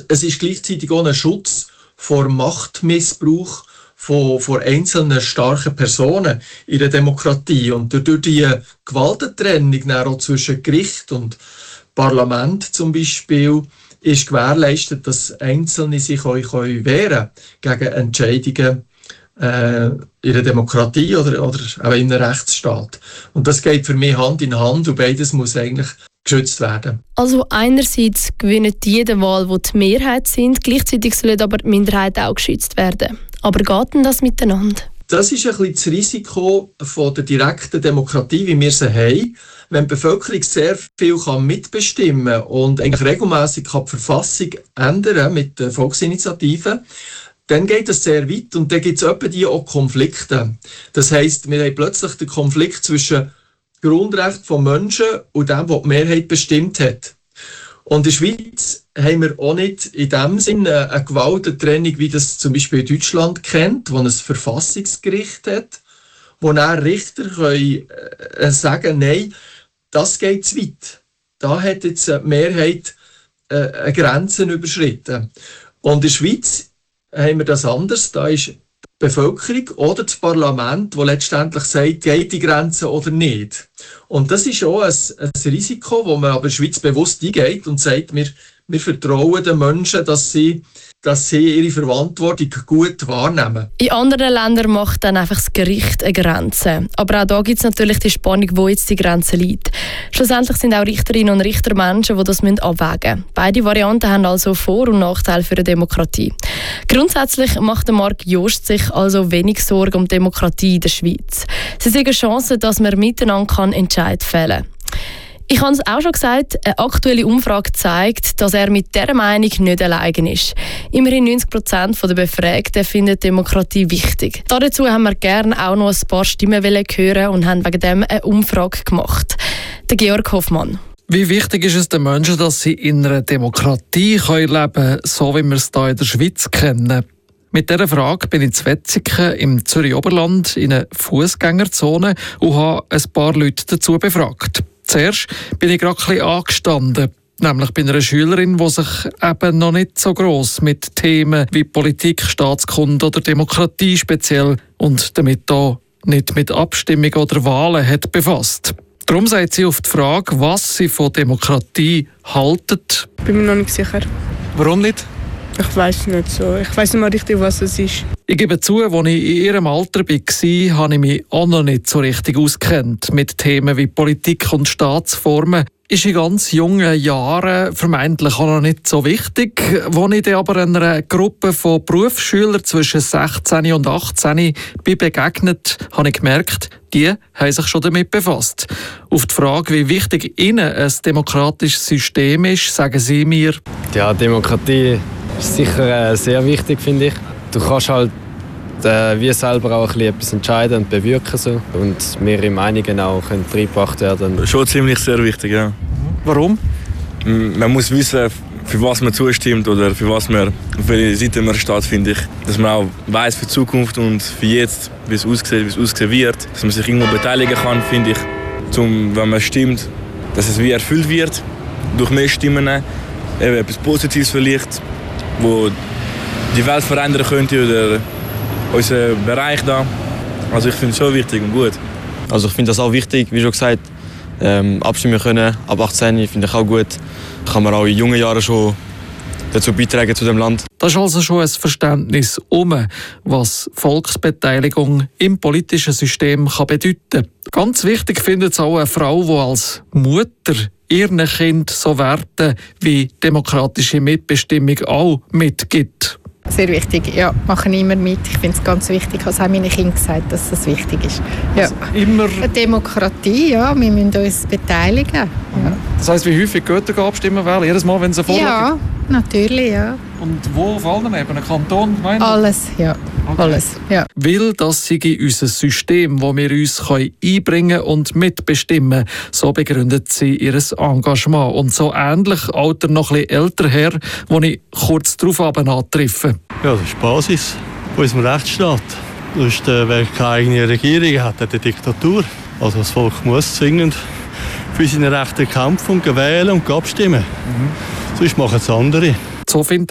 Und es ist gleichzeitig auch ein Schutz vor Machtmissbrauch von einzelnen starken Personen in der Demokratie. Und durch die Gewaltentrennung auch zwischen Gericht und Parlament zum Beispiel ist gewährleistet, dass Einzelne sich auch wehren gegen Entscheidungen in der Demokratie oder auch in einem Rechtsstaat. Und das geht für mich Hand in Hand und beides muss eigentlich geschützt werden. Also einerseits gewinnen die Wahl, wo die Mehrheit sind, gleichzeitig sollen aber die Minderheit auch geschützt werden. Aber geht denn das miteinander? Das ist ein bisschen das Risiko von der direkten Demokratie, wie wir sie haben. Wenn die Bevölkerung sehr viel mitbestimmen kann und eigentlich regelmässig die Verfassung ändern mit der Volksinitiative, dann geht es sehr weit und dann gibt es etwa auch Konflikte. Das heisst, wir haben plötzlich den Konflikt zwischen Grundrechten von Menschen und dem, was die Mehrheit bestimmt hat. Und in der Schweiz haben wir auch nicht in dem Sinne eine Gewaltentrennung, wie das zum Beispiel in Deutschland kennt, wo ein Verfassungsgericht hat, wo dann Richter können sagen, nein, das geht zu weit. Da hat jetzt die Mehrheit eine Grenze überschritten. Und in der Schweiz haben wir das anders. Da ist die Bevölkerung oder das Parlament, das letztendlich sagt, geht die Grenze oder nicht. Und das ist auch ein Risiko, das man aber in der Schweiz bewusst eingeht und sagt, wir vertrauen den Menschen, dass sie ihre Verantwortung gut wahrnehmen. In anderen Ländern macht dann einfach das Gericht eine Grenze. Aber auch da gibt es natürlich die Spannung, wo jetzt die Grenze liegt. Schlussendlich sind auch Richterinnen und Richter Menschen, die das abwägen müssen. Beide Varianten haben also Vor- und Nachteile für eine Demokratie. Grundsätzlich macht Marc Jost sich also wenig Sorgen um die Demokratie in der Schweiz. Sie sehen eine Chance, dass man miteinander Entscheid fällen kann. Ich habe es auch schon gesagt, eine aktuelle Umfrage zeigt, dass er mit dieser Meinung nicht allein ist. Immerhin 90% der Befragten finden Demokratie wichtig. Dazu haben wir gerne auch noch ein paar Stimmen hören und haben wegen dem eine Umfrage gemacht. Der Georg Hoffmann. Wie wichtig ist es den Menschen, dass sie in einer Demokratie leben können, so wie wir es hier in der Schweiz kennen? Mit dieser Frage bin ich in Wetzikon im Zürich-Oberland in einer Fußgängerzone und habe ein paar Leute dazu befragt. Zuerst bin ich gerade ein bisschen angestanden, nämlich bei einer Schülerin, die sich eben noch nicht so gross mit Themen wie Politik, Staatskunde oder Demokratie speziell und damit auch nicht mit Abstimmungen oder Wahlen hat befasst. Darum sagt sie auf die Frage, was sie von Demokratie haltet. Ich bin mir noch nicht sicher. Warum nicht? Ich weiss nicht so. Ich weiss nicht mal richtig, was es ist. Ich gebe zu, als ich in ihrem Alter war, habe ich mich auch noch nicht so richtig auskennt mit Themen wie Politik und Staatsformen. Ist in ganz jungen Jahren vermeintlich auch noch nicht so wichtig. Als ich dann aber einer Gruppe von Berufsschülern zwischen 16 und 18 bin begegnet, habe ich gemerkt, die haben sich schon damit befasst. Auf die Frage, wie wichtig ihnen ein demokratisches System ist, sagen sie mir: Ja, Demokratie ist sicher sehr wichtig, finde ich. Du kannst halt wie selber auch etwas entscheiden und bewirken. So. Und mehrere Meinungen auch können reingebracht werden. Schon ziemlich sehr wichtig, ja. Warum? Man muss wissen, für was man zustimmt oder für was man, auf welcher Seite man steht, finde ich. Dass man auch weiss für die Zukunft und für jetzt, wie es aussehen wird. Dass man sich irgendwo beteiligen kann, finde ich. Wenn man stimmt, dass es wie erfüllt wird durch mehr Stimmen. Eben etwas Positives vielleicht, wo die Welt verändern könnte oder unser Bereich da. Also ich finde es schon wichtig und gut. Also ich finde das auch wichtig, wie schon gesagt, abstimmen können. Ab 18 finde ich auch gut. Kann man auch in jungen Jahren schon dazu beitragen zu dem Land. Das ist also schon ein Verständnis was Volksbeteiligung im politischen System kann bedeuten kann. Ganz wichtig findet es auch eine Frau, die als Mutter ihren Kind so Werte wie demokratische Mitbestimmung auch mitgibt. Sehr wichtig, ja, machen immer mit. Ich finde es ganz wichtig, ich habe auch meinen Kindern gesagt, dass das wichtig ist. Ja. Also immer Demokratie, ja, wir müssen uns beteiligen. Ja. Das heisst, wie häufig geht ihr abstimmen wählen? Jedes Mal, wenn es eine Vorlage Ja, natürlich, ja. Und wo auf allen Ebenen? Kanton, Gemeinde? Alles, ja. Okay. Alles, ja. Weil das sei unser System, wo wir uns einbringen und mitbestimmen. So begründet sie ihr Engagement. Und so ähnlich alt noch etwas älter her, wo ich kurz darauf antreffe. Ja, das ist die Basis von unserem Rechtsstaat. Sonst, wer keine eigene Regierung hat, hat eine Diktatur. Also das Volk muss zwingend für seine Rechte kämpfen und wählen und abstimmen. Sonst machen es andere. So findet